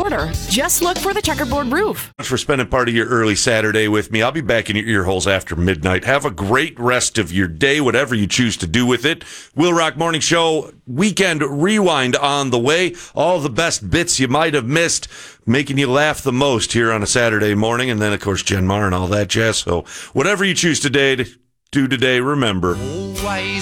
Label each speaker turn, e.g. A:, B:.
A: order. Just look for the checkerboard roof.
B: Thanks for spending part of your early Saturday with me. I'll be back in your ear holes after midnight. Have a great rest of your day, whatever you choose to do with it. Will Rock Morning Show Weekend Rewind on the way. All the best bits you might have missed, making you laugh the most here on a Saturday morning. And then, of course, Jen Mar and all that jazz. So whatever you choose today to do today, remember.